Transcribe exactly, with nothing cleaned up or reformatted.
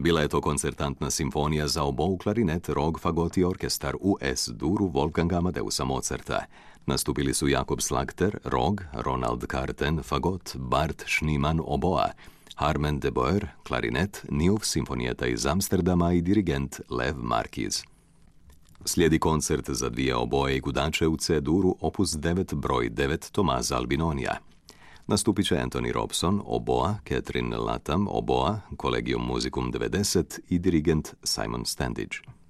Bila je to koncertantna simfonija za obou, klarinet, rog, fagot i orkestar u S-duru Wolfganga Amadeusa Mozarta. Nastupili su Jakob Slagter, rog, Ronald Karten, fagot, Bart Schneemann, oboa, Harmen de Boer, klarinet, Nijuf simfonijeta iz Amsterdama i dirigent Lev Markiz. Slijedi koncert za dvije oboje i gudače u C-duru opus devet broj devet Tomaza Albinonija. Nastupit će Anthony Robson, oboa, Catherine Latham, oboa, Collegium Musicum devedeset i dirigent Simon Standage.